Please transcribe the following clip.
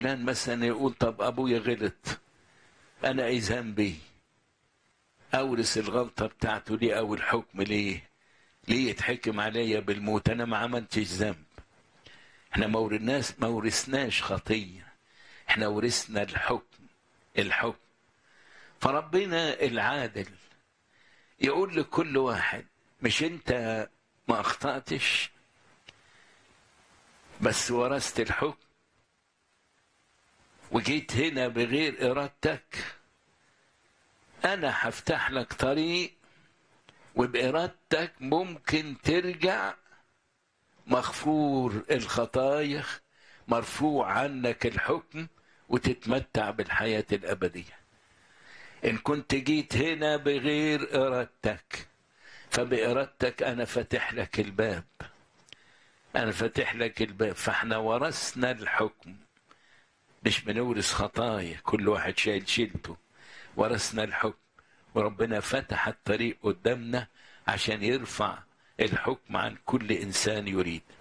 كان مثلا يقول طب ابويا غلط، انا ايه ذنبي؟ اورث الغلطه بتاعته ليه او الحكم ليه؟ ليه يتحكم عليا بالموت؟ انا ما عملتش ذنب. احنا ما ورثناش خطيه، احنا ورثنا الحكم. فربنا العادل يقول لكل واحد مش انت ما اخطأتش بس ورثت الحكم وجيت هنا بغير ارادتك، انا هفتح لك طريق وبارادتك ممكن ترجع مغفور الخطايا، مرفوع عنك الحكم، وتتمتع بالحياة الأبدية. إن كنت جيت هنا بغير إرادتك، فبإرادتك أنا فاتح لك الباب، فاحنا ورثنا الحكم، مش بنورث خطايا كل واحد شايل شيلته، ورثنا الحكم. وربنا فتح الطريق قدامنا عشان يرفع الحكم عن كل إنسان يريد.